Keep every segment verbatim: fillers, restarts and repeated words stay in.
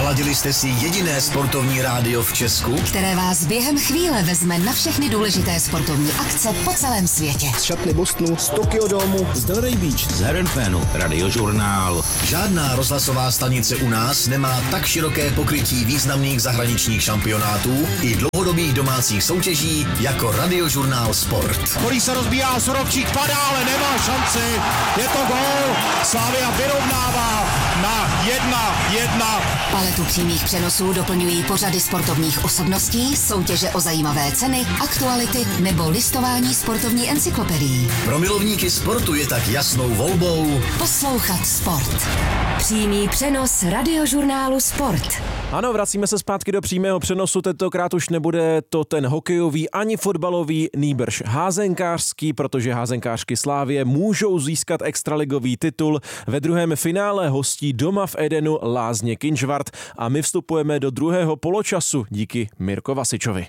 Naladili jste si jediné sportovní rádio v Česku, které vás během chvíle vezme na všechny důležité sportovní akce po celém světě. Z šatny Bostonu, z Tokyo Domu, z Delray Beach, z Herenfénu, Radiožurnál. Žádná rozhlasová stanice u nás nemá tak široké pokrytí významných zahraničních šampionátů i dlouhodobých domácích soutěží jako Radiožurnál Sport. Který se rozbíjá, Sorovčík padá, ale nemá šanci. Je to gól. Slavia vyrovnává na jedna jedna. Paletu přímých přenosů doplňují pořady sportovních osobností, soutěže o zajímavé ceny, aktuality nebo listování sportovní encyklopedií. Pro milovníky sportu je tak jasnou volbou poslouchat sport. Přímý přenos Radiožurnálu Sport. Ano, vracíme se zpátky do přímého přenosu, tentokrát už nebude to ten hokejový ani fotbalový, nýbrž házenkářský, protože házenkářky Slavie můžou získat extraligový titul. Ve druhém finále hostí doma v Edenu Lázně Kynžvart a my vstupujeme do druhého poločasu díky Mirko Vasičovi.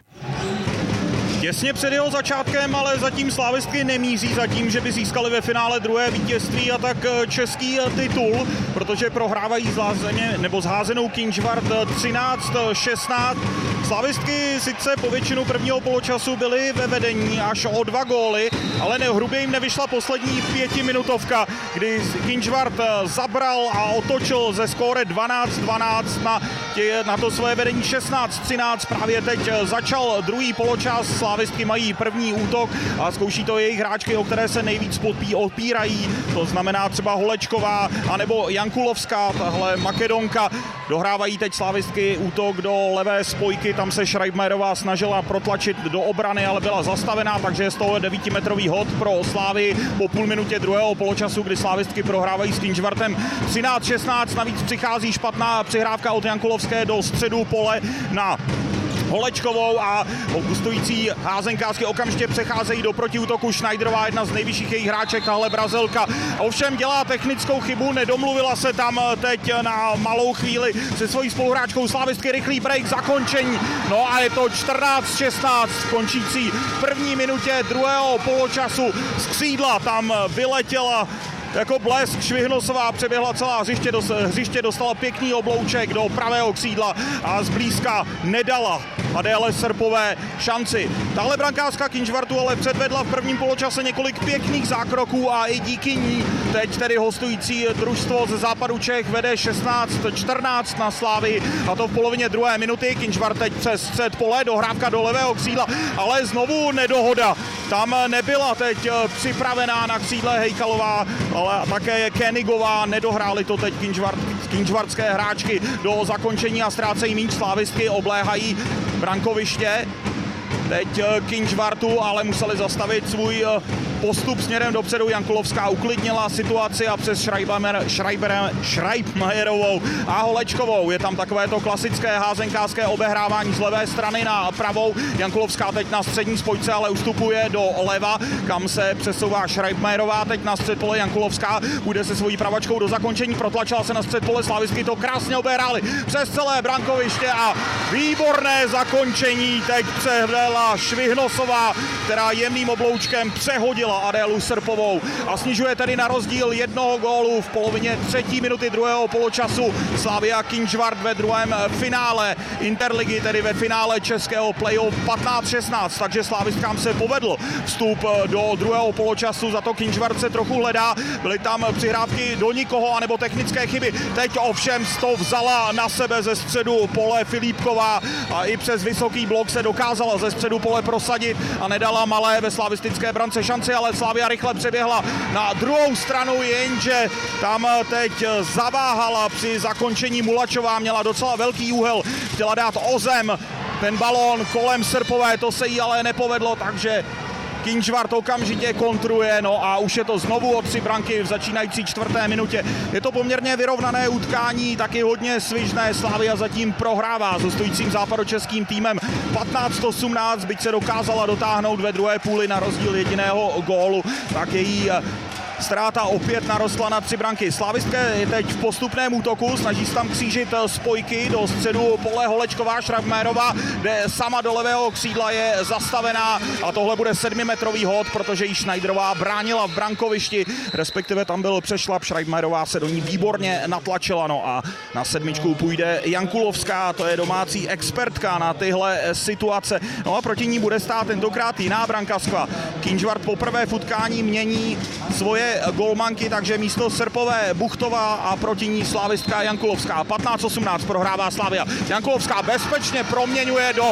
Těsně před jeho začátkem, ale zatím slávistky nemíří za tím, že by získali ve finále druhé vítězství a tak český titul, protože prohrávají z Lázně, nebo s házenou Kynžvart třináct šestnáct. Slávistky sice po většinu prvního poločasu byly ve vedení až o dva góly, ale nehrubě jim nevyšla poslední pětiminutovka, kdy Kynžvart zabral a otočil ze skóre dvanáct dvanáct na, tě, na to své vedení šestnáct třináct. Právě teď začal druhý poločas. Slávistky mají první útok a zkouší to jejich hráčky, o které se nejvíc opírají. To znamená třeba Holečková anebo Jankulovská, tahle Makedonka. Dohrávají teď slávistky útok do levé spojky, tam se Schreibmajerová snažila protlačit do obrany, ale byla zastavená, takže je z toho devítimetrový hod pro Slávii po půl minutě druhého poločasu, kdy slávistky prohrávají s Kynžvartem třináct šestnáct. Navíc přichází špatná přihrávka od Jankulovské do středu pole na Holečkovou a hostující házenkářky okamžitě přecházejí do protiútoku. Schneiderová, jedna z nejvyšších jejich hráček, tahle Brazilka. A ovšem dělá technickou chybu, nedomluvila se tam teď na malou chvíli se svojí spoluhráčkou. Slávistky, rychlý break, zakončení. No a je to čtrnáct šestnáct, končící v první minutě druhého poločasu. Z křídla tam vyletěla jako blesk Švihnosová, přeběhla celá hřiště, dos, hřiště dostala pěkný oblouček do pravého křídla a zblízka nedala Adéle Srpové šanci. Tahle brankářka Kynžvartu ale předvedla v prvním poločase několik pěkných zákroků a i díky ní teď tedy hostující družstvo ze západu Čech vede šestnáct čtrnáct na Slávii, a to v polovině druhé minuty. Kynžvart teď přes střed pole, dohrávka do levého křídla, ale znovu nedohoda. Tam nebyla teď připravená na křídle Hejkalová, ale také Kénigová, nedohráli to teď Kynžvart, kynžvartské hráčky do zakončení a ztrácejí míč. Slávistky obléhají brankoviště teď Kynžvartu, ale museli zastavit svůj postup směrem dopředu. Jankulovská uklidnila situaci a přes Schreibmajerovou a Holečkovou. Je tam takové to klasické házenkářské obehrávání z levé strany na pravou. Jankulovská teď na střední spojce, ale ustupuje do leva, kam se přesouvá Schreibmajerová. Teď na střed pole Jankulovská půjde se svojí pravačkou do zakončení, protlačila se na střed pole. Slávistky to krásně obehrály přes celé brankoviště a výborné zakončení teď přehlédla Švihnosová, která jemným obloučkem přehodila Adélu Srpovou a snižuje tedy na rozdíl jednoho gólu v polovině třetí minuty druhého poločasu. Slavia Kynžvart ve druhém finále Interligy, tedy ve finále českého playoff patnáct šestnáct, takže slavistkám se povedl vstup do druhého poločasu, za to Kynžvart se trochu hledá, byly tam přihrávky do nikoho anebo technické chyby. Teď ovšem to vzala na sebe ze středu pole Filipková a i přes vysoký blok se dokázala ze středu pole prosadit a nedala malé ve slavistické brance šanci, ale Slavia rychle přeběhla na druhou stranu, jenže tam teď zaváhala při zakončení Mulačová, měla docela velký úhel, chtěla dát o zem ten balón kolem Srpové, to se jí ale nepovedlo, takže Kynžvart okamžitě kontruje, no a už je to znovu o tři branky v začínající čtvrté minutě. Je to poměrně vyrovnané utkání, taky hodně svižné. Slavia zatím prohrává s hostujícím západočeským týmem patnáct osmnáct, byť se dokázala dotáhnout ve druhé půli na rozdíl jediného gólu, tak její ztráta opět narostla na tři branky. Slávistské je teď v postupném útoku, snaží se tam křížit spojky do středu pole Holečková, Šrajbmajerová, kde sama do levého křídla je zastavená a tohle bude sedmimetrový hod, protože ji Schneiderová bránila v brankovišti, respektive tam byl přešlap, Šrajbmajerová se do ní výborně natlačila, no a na sedmičku půjde Jankulovská, to je domácí expertka na tyhle situace, no a proti ní bude stát tentokrát jiná brankařka. Kynžvart poprvé v utkání mění svoje golmanky, takže místo Srpové Buchtová a proti ní slávistka Jankulovská. patnáct osmnáct prohrává Slavia. Jankulovská bezpečně proměňuje do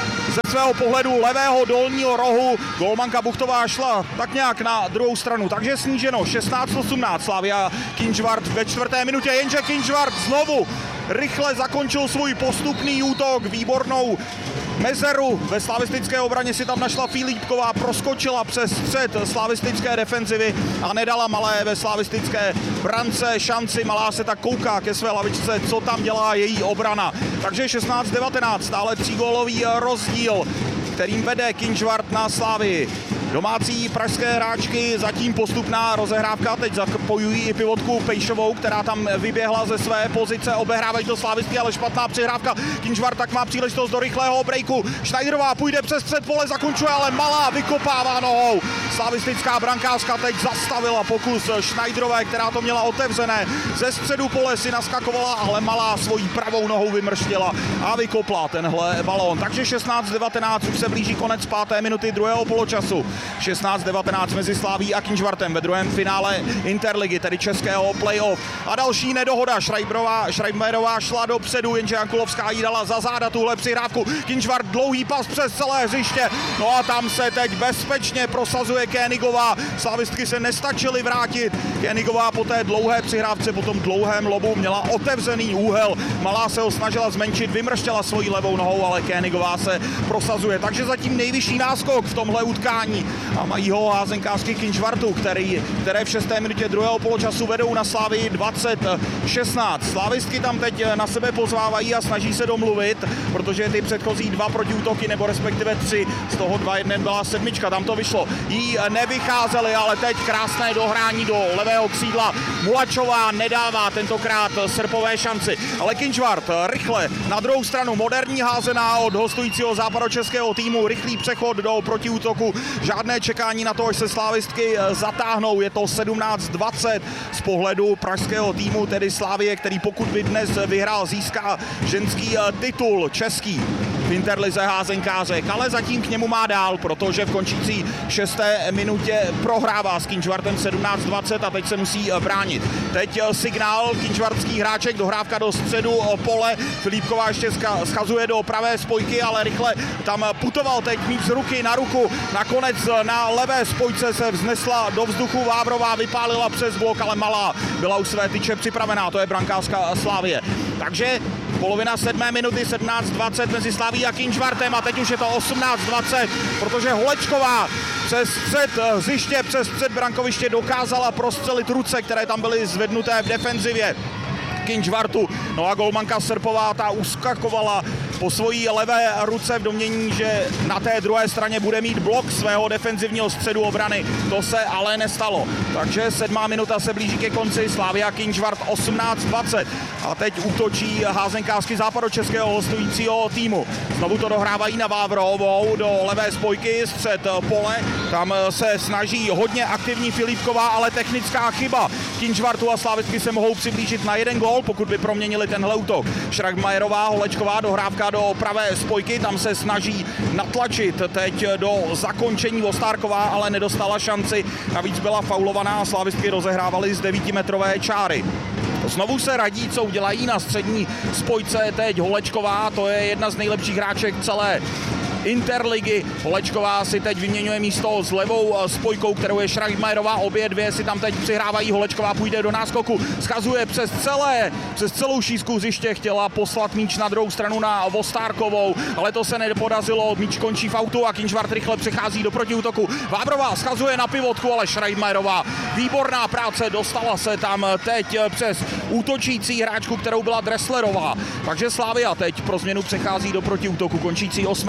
ze svého pohledu levého dolního rohu. Golmanka Buchtová šla tak nějak na druhou stranu, takže sníženo šestnáct osmnáct. Slavia Kynžvart ve čtvrté minutě, jenže Kynžvart znovu rychle zakončil svůj postupný útok, výbornou mezeru ve slavistické obraně si tam našla Filipková, proskočila přes střed slavistické defenzivy a nedala Malé ve slavistické brance šanci. Malá se tak kouká ke své lavičce, co tam dělá její obrana. Takže šestnáct devatenáct, stále třígólový rozdíl, kterým vede Kynžvart na Slavii. Domácí pražské hráčky, zatím postupná rozehrávka, teď zapojují i pivotku Pejšovou, která tam vyběhla ze své pozice, obehrávají to slávistky, ale špatná přihrávka. Kynžvart tak má příležitost do rychlého breaku. Schneiderová půjde přes střed pole, zakončuje, ale Malá vykopává nohou. Slavistická brankářka teď zastavila pokus Schneiderové, která to měla otevřené. Ze středu pole si naskakovala, ale Malá svojí pravou nohou vymrštila a vykopla tenhle balón. Takže šestnáct devatenáct, už se blíží konec páté minuty druhého poločasu. šestnáct devatenáct mezi Slaví a Kynžvartem ve druhém finále Interligy, tedy českého playoff. A další nedohoda, Šrajbmajerová šla dopředu, jenže Jankulovská jí dala za záda tuhle přihrávku. Kynžvart dlouhý pas přes celé hřiště, no a tam se teď bezpečně prosazuje Koenigová. Slavistky se nestačily vrátit. Koenigová po té dlouhé přihrávce, po tom dlouhém lobu měla otevřený úhel. Malá se ho snažila zmenšit, vymrštěla svojí levou nohou, ale Koenigová se prosazuje. Takže zatím nejvyšší náskok v tomhle utkání. A mají ho házenkářky Kynžvartu, který, které v šesté minutě druhého poločasu vedou na Slavii dvacet šestnáct. Slavistky tam teď na sebe pozvávají a snaží se domluvit, protože ty předchozí dva protiútoky, nebo respektive tři, z toho dva jeden byla sedmička, tam to vyšlo. Jí nevycházely, ale teď krásné dohrání do levého křídla. Mulačová nedává tentokrát Srpové šanci, ale Kynžvart rychle na druhou stranu, moderní házená od hostujícího západočeského týmu, rychlý přechod do protiútoku. Žádné čekání na to, až se slávistky zatáhnou, je to sedmnáct dvacet z pohledu pražského týmu, tedy Slavie, který pokud by dnes vyhrál, získá ženský titul český v Interlize házenkářek, ale zatím k němu má dál, protože v končící šesté minutě prohrává s Kynžvartem sedmnáct dvacet a teď se musí bránit. Teď signál kynžvartských hráček, dohrávka do středu pole, Filipková ještě schazuje do pravé spojky, ale rychle tam putoval teď míč z ruky na ruku, nakonec na levé spojce se vznesla do vzduchu Vávrová, vypálila přes blok, ale Malá byla už své tyče připravená, to je brankářka Slavie. Takže polovina sedmé minuty, sedmnáct dvacet mezi Slaví a Kynžvartem a teď už je to osmnáct dvacet, protože Holečková přes střed hřiště, přes střed brankoviště dokázala prostřelit ruce, které tam byly zvednuté v defenzivě Kynžvartu. No a golmanka Srpová, ta uskakovala po svojí levé ruce v domnění, že na té druhé straně bude mít blok svého defenzivního středu obrany. To se ale nestalo. Takže sedmá minuta se blíží ke konci, Slavia Kynžvart osmnáct dvacet. A teď útočí házenkářky západočeského hostujícího týmu. Znovu to dohrávají na Vávrovou do levé spojky, střed pole. Tam se snaží hodně aktivní Filipková, ale technická chyba. Kynžvartu a slávistky se mohou přiblížit na jeden gól, pokud by proměnili tenhle útok. Šrajbmajerová, Holečková, dohrávka do pravé spojky, tam se snaží natlačit teď do zakončení Vostárková, ale nedostala šanci. Navíc byla faulovaná a slávistky rozehrávaly z devítimetrové čáry. Znovu se radí, co udělají na střední spojce teď Holečková, to je jedna z nejlepších hráček celé Interligy. Holečková si teď vyměňuje místo s levou spojkou, kterou je Šrajbmajerová. Obě dvě si tam teď přihrávají. Holečková půjde do náskoku, schazuje přes celé, přes celou šířku hřiště, chtěla poslat míč na druhou stranu na Vostárkovou, ale to se nepodařilo. Míč končí v autu a Kynžvart rychle přechází do protiútoku. Vávrová schazuje na pivotku, ale Šrajbmajerová, výborná práce, dostala se tam teď přes útočící hráčku, kterou byla Dresslerová. Takže Slavia teď pro změnu přechází do protiútoku, končící osmá minuta.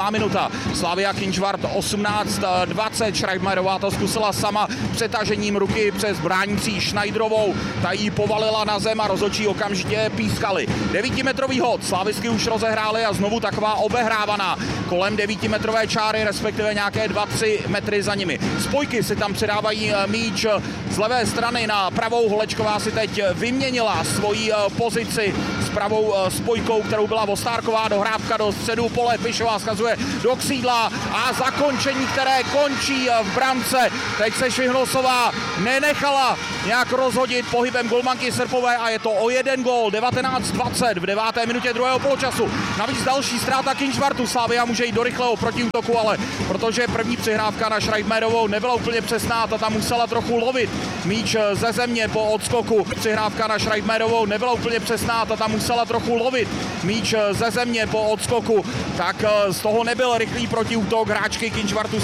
přihrávka. Slavia Kinčvart osmnáct dvacet. Schreibmerová to zkusila sama přetažením ruky přes bránící Schneiderovou. Ta jí povalila na zem a rozhodčí okamžitě pískali. Devítimetrový hod. Slavistky už rozehrály a znovu taková obehrávaná kolem devítimetrové čáry, respektive nějaké dva tři metry za nimi. Spojky si tam přidávají míč z levé strany na pravou. Holečková si teď vyměnila svoji pozici s pravou spojkou, kterou byla Vostárková. Dohrávka do středu pole, Pišová schazuje do křídla a zakončení, které končí v brance. Teď se Švihlosová nenechala nějak rozhodit pohybem golmanky Srpové a je to o jeden gól. devatenáct dvacet v deváté minutě druhého poločasu. Navíc další ztráta Kinčvartu. Slavia může jít do rychlého protiútoku, ale protože první přihrávka na Schreibmerovou nebyla úplně přesná, ta tam musela trochu lovit míč ze země po odskoku. Přihrávka na Schreibmerovou nebyla úplně přesná, ta tam musela trochu lovit míč ze země po odskoku, tak z toho nebyl rychlý protiútok hráčky Kinčvartu.